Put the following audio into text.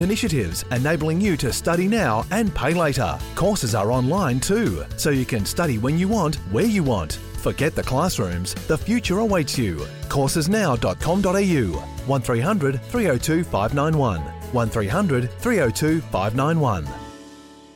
Initiatives enabling you to study now and pay later. Courses are online too, so you can study when you want, where you want. Forget the classrooms, the future awaits you. Coursesnow.com.au 1300 302 591 1300 302 591.